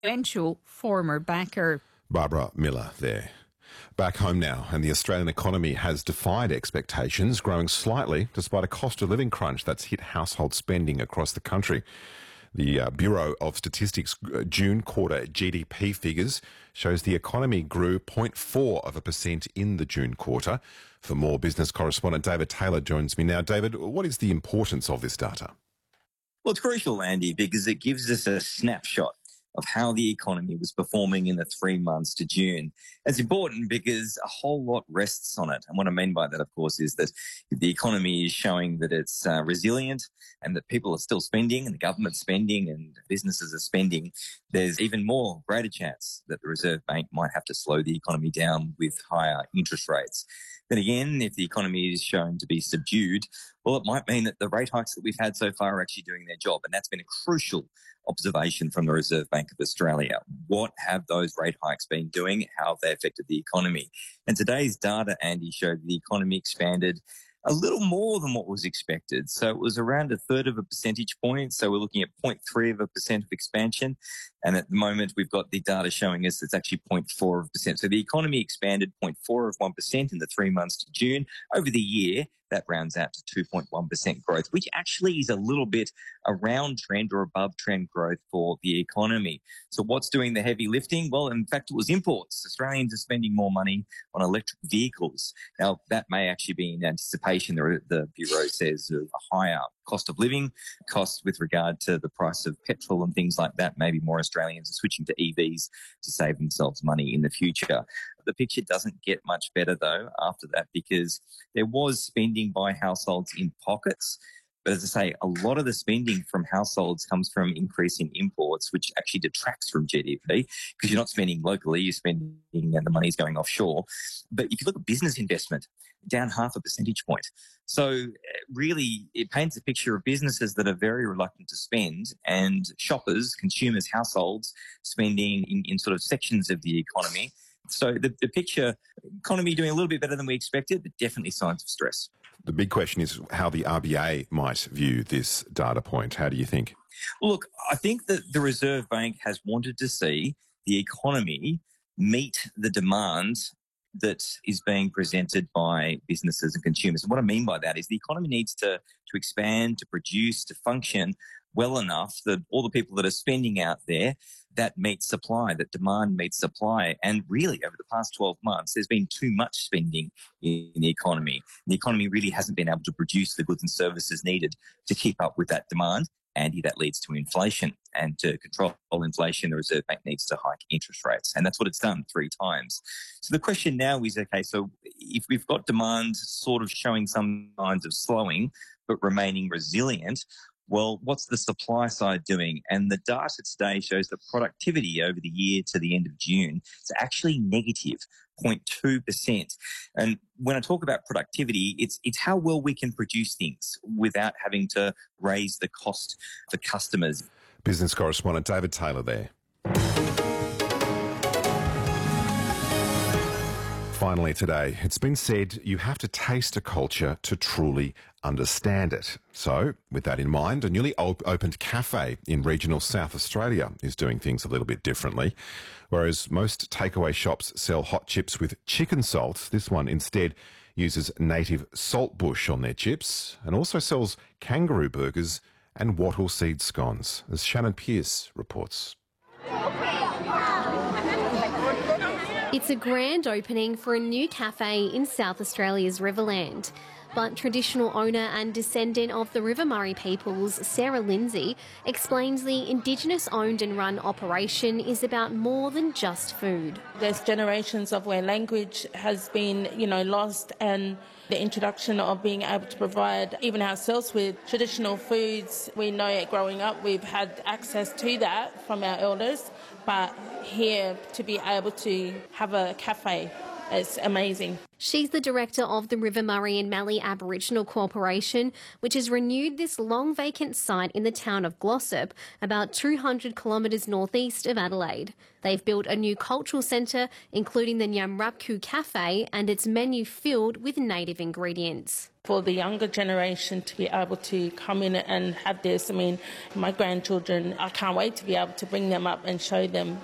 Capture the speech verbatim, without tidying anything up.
eventual former backer. Barbara Miller there. Back home now, and the Australian economy has defied expectations, growing slightly despite a cost of living crunch that's hit household spending across the country. The uh, Bureau of Statistics June quarter G D P figures shows the economy grew zero point four of a percent in the June quarter. For more, business correspondent David Taylor joins me now. David, what is the importance of this data? Well, it's crucial, Andy, because it gives us a snapshot of how the economy was performing in the three months to June. It's important because a whole lot rests on it. And what I mean by that, of course, is that if the economy is showing that it's uh, resilient and that people are still spending and the government's spending and businesses are spending, there's even more greater chance that the Reserve Bank might have to slow the economy down with higher interest rates. Then again, if the economy is shown to be subdued, well, it might mean that the rate hikes that we've had so far are actually doing their job. And that's been a crucial observation from the Reserve Bank of Australia. What have those rate hikes been doing? How have they affected the economy? And today's data, Andy, showed the economy expanded a little more than what was expected. So it was around a third of a percentage point. So we're looking at zero point three of a percent of expansion. And at the moment, we've got the data showing us it's actually zero point four of a percent. So the economy expanded zero point four of one percent in the three months to June. Over the year, that rounds out to two point one percent growth, which actually is a little bit around trend or above trend growth for the economy. So what's doing the heavy lifting? Well, in fact, it was imports. Australians are spending more money on electric vehicles. Now, that may actually be in anticipation, the, the Bureau says, of a higher cost of living, costs with regard to the price of petrol and things like that. Maybe more Australians are switching to E Vs to save themselves money in the future. The picture doesn't get much better, though, after that, because there was spending by households in pockets. But as I say, a lot of the spending from households comes from increasing imports, which actually detracts from G D P because you're not spending locally, you're spending and the money's going offshore. But if you look at business investment, down half a percentage point. So really, it paints a picture of businesses that are very reluctant to spend and shoppers, consumers, households spending in, in sort of sections of the economy. So the, the picture, economy doing a little bit better than we expected, but definitely signs of stress. The big question is how the R B A might view this data point. How do you think? Well, look, I think that the Reserve Bank has wanted to see the economy meet the demand that is being presented by businesses and consumers. And what I mean by that is the economy needs to, to expand, to produce, to function well enough that all the people that are spending out there, that meets supply, that demand meets supply. And really, over the past twelve months, there's been too much spending in the economy. The economy really hasn't been able to produce the goods and services needed to keep up with that demand. Andy, that leads to inflation. And to control inflation, the Reserve Bank needs to hike interest rates. And that's what it's done three times. So the question now is, okay, so if we've got demand sort of showing some signs of slowing, but remaining resilient, well, what's the supply side doing? And the data today shows that productivity over the year to the end of June is actually negative zero point two percent. And when I talk about productivity, it's it's how well we can produce things without having to raise the cost for customers. Business correspondent David Taylor there. Finally today, it's been said you have to taste a culture to truly understand it. So, with that in mind, a newly op- opened cafe in regional South Australia is doing things a little bit differently. Whereas most takeaway shops sell hot chips with chicken salt, this one instead uses native salt bush on their chips and also sells kangaroo burgers and wattle seed scones, as Shannon Pearce reports. It's a grand opening for a new cafe in South Australia's Riverland. But traditional owner and descendant of the River Murray peoples, Sarah Lindsay, explains the Indigenous-owned and run operation is about more than just food. There's generations of where language has been, you know, lost, and the introduction of being able to provide even ourselves with traditional foods. We know it growing up, we've had access to that from our elders, but here to be able to have a cafe, it's amazing. She's the director of the River Murray and Mallee Aboriginal Corporation, which has renewed this long vacant site in the town of Glossop, about two hundred kilometres northeast of Adelaide. They've built a new cultural centre, including the Nyamrapku Cafe, and its menu filled with native ingredients. For the younger generation to be able to come in and have this, I mean, my grandchildren, I can't wait to be able to bring them up and show them